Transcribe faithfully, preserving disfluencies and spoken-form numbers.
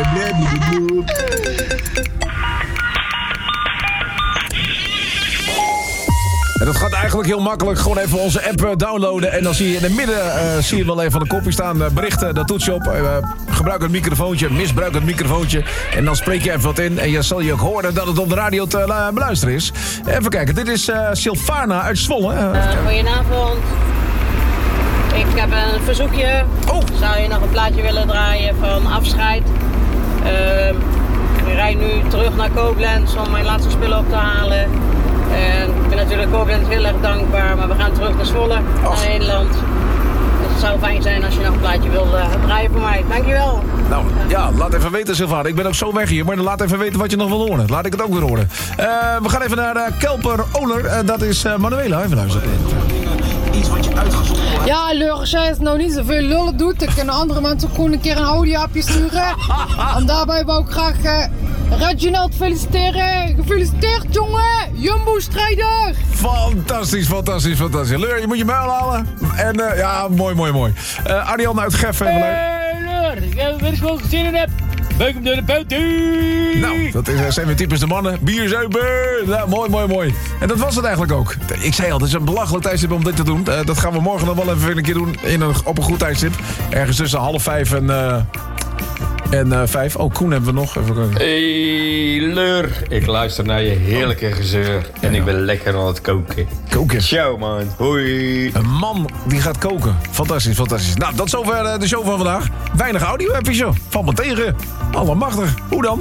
En dat gaat eigenlijk heel makkelijk. Gewoon even onze app uh, downloaden. En dan zie je in het midden uh, zie je wel even een kopje staan. Uh, berichten, dat toets je op. Uh, gebruik het microfoontje, misbruik het microfoontje. En dan spreek je even wat in. En je zal je ook horen dat het op de radio te uh, beluisteren is. Even kijken, dit is uh, Sylvana uit Zwolle. Uh, uh, goedenavond. Ik heb een verzoekje. Oh. Zou je nog een plaatje willen draaien van Afscheid? Uh, ik rijd nu terug naar Koblenz om mijn laatste spullen op te halen. En ik ben natuurlijk Koblenz heel erg dankbaar, maar we gaan terug naar Zwolle, Och. naar Nederland. Dus het zou fijn zijn als je nog een plaatje wil uh, draaien voor mij. Dankjewel. Nou, ja, laat even weten, Sylvana. Ik ben ook zo weg hier, maar laat even weten wat je nog wil horen. Laat ik het ook weer horen. Uh, we gaan even naar uh, Kelper Oler. Uh, dat is uh, Manuela. Even luisteren. Iets wat je uitgezocht wordt. Ja, Leur, als jij het nou niet zoveel lullen doet, dan kunnen andere mensen ook gewoon een keer een audioappje sturen. En daarbij wou ik graag uh, Reginald feliciteren. Gefeliciteerd, jongen! Jumbo-strijder! Fantastisch, fantastisch, fantastisch. Leur, je moet je muil halen. En uh, ja, mooi, mooi, mooi. Uh, Arjan uit Geffen. Even Hey, Leur, ik heb er gewoon zin in heb. Buik hem door de buiten. Nou, dat is, uh, zijn weer typisch de mannen. Bier zuipen. Nou, mooi, mooi, mooi. En dat was het eigenlijk ook. Ik zei al, het is een belachelijk tijdstip om dit te doen. Uh, dat gaan we morgen nog wel even een keer doen. In een, op een goed tijdstip. Ergens tussen half vijf en... Uh, En uh, vijf. Oh, Koen hebben we nog. Even kijken. Hey, Leur. Ik luister naar je heerlijke gezeur. En ja. Ik ben lekker aan het koken. Koken. Ciao, man. Hoi. Een man die gaat koken. Fantastisch, fantastisch. Nou, dat is zover de show van vandaag. Weinig audio heb je zo. Valt me tegen. Allemachtig. Hoe dan?